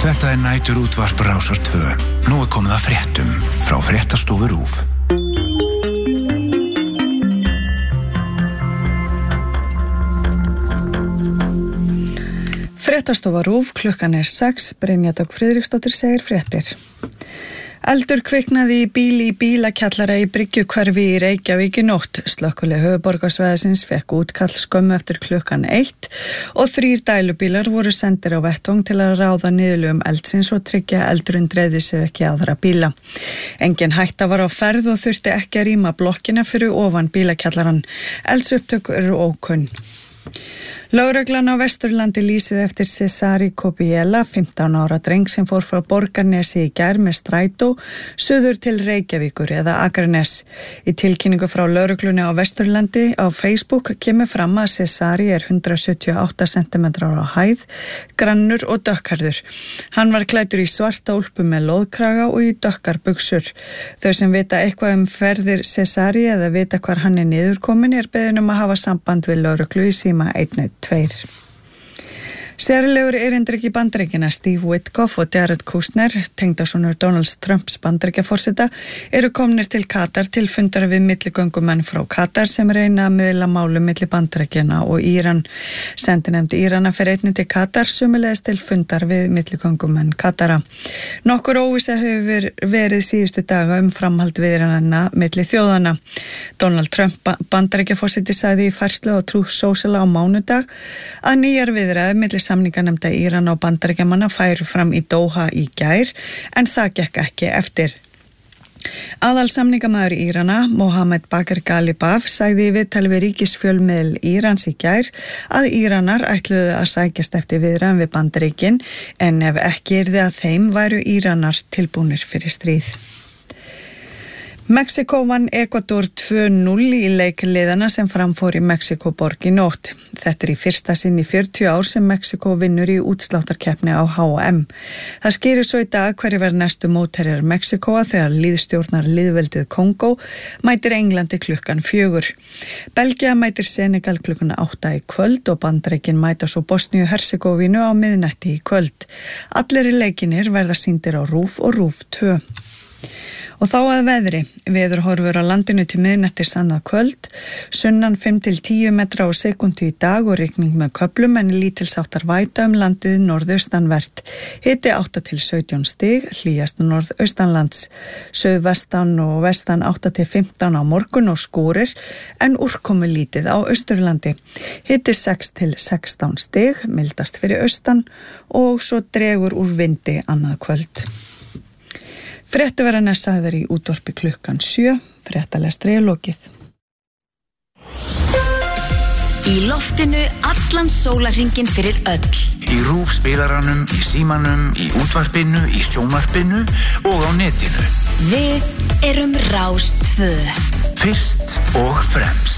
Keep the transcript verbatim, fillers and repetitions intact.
Þetta er nætur útvarp Rásar tvö. Nú er komið að fréttum frá fréttastofu RÚV. Fréttastofa RÚV, klukkan er sex, Brynja Dögg Friðriksdóttir segir fréttir. Eldur kviknaði í bíl í bílakjallara í Bryggjukverfi í Reykjavík í nótt. Slökkvilið höfuðborgarsvæðisins fekk útkall skömmu eftir klukkan eitt og þrír dælubílar voru sendir á vettvang til að ráða niðurlögum eldsins og tryggja að eldurinn dreifði sér ekki aðra bíla. Engin hætta var á ferð og þurfti ekki að rýma blokkina fyrir ofan bílakjallaran. Eldsupptök eru ókunn. Lögreglan á Vesturlandi lýsir eftir Cesari Kobiela, fimmtán ára dreng sem fór frá Borgarnesi í gær með strætó suður til Reykjavíkur eða Akranes. Í tilkynningu frá lögreglunni á Vesturlandi á Facebook kemur fram að Cesari er hundrað sjötíu og átta sentimetrar á hæð, grannur og dökkarður. Hann var klæddur í svarta úlpu með lóðkraga og í dökkar buxur. Þau sem vita eitthvað um ferðir Cesari eða vita hvar hann er niðurkomin er beðin um að hafa samband við lögreglu í síma einn einn tveir. Sérlegur erindreki Bandaríkjanna Steve Witkoff og Jared Kushner, tengdasonur Donald Trumps Bandaríkjaforseta, eru komnir til Katar til fundar við milligöngumenn frá Katar sem reyna að miðla málum milli Bandaríkjanna og Íran. Sendinefnd Írana fer einnig til Katar sömuleiðis til fundar við milligöngumenn Katara. Nokkur óvissa hefur verið síðustu daga um framhald viðræðnanna milli þjóðanna. Donald Trump Bandaríkjaforseti sagði í færslu á Truth Social á mánudag að nýjar viðræður milli samninganefnda Íran og Bandaríkjamanna færu fram í Doha í gær en það gekk ekki eftir. Aðalsamningamaður Írana, Mohammed Bakr Ghalibaf, sagði í viðtali við ríkisfjölmiðil Írans í gær að Íranar ætluðu að sækjast eftir viðræðum við Bandaríkin en ef ekki yrði að þeim væru Íranar tilbúnir fyrir stríð. Mexíkó vann Ekvador tvö núll í leik liðana sem framfór í Mexíkóborg í nótt. Þetta er í fyrsta sinn í fjörutíu ár sem Mexíkó vinnur í útsláttarkeppni á H M. Það skýrir svo í dag hverju verður næstu mótherjar Mexíkóa þegar liðstjórnar liðveldið Kongó mætir Englandi klukkan fjögur. Belgía mætir Senegal klukkan átta í kvöld og Bandaríkin mæta svo Bosníu-Hercegovínu á miðnætti í kvöld. Allir leikinir verða sýndir á RÚV og RÚV tvö. Og þá að veðri, veðurhorfur á landinu til miðnættis annað kvöld, sunnan fimm til tíu metra á sekúndu í dag og rigning með köflum en lítilsháttar væta um landið norðaustanvert. Hiti átta til sautján stig, hlýjast norðaustanlands, suðvestan og vestan átta til fimmtán á morgun og skúrir en úrkomu lítið á Austurlandi. Hiti sex til sextán stig, mildast fyrir austan og svo dregur úr vindi annað kvöld. Fréttaverðan er sagðar í útvarpi klukkan sjö, fréttalestri er lokið. Í loftinu allan sólarhringinn fyrir öll. Í RÚV spilaranum, í símanum, í útvarpinu, í sjónvarpinu og á netinu. Við erum Rás tvö. Fyrst og fremst.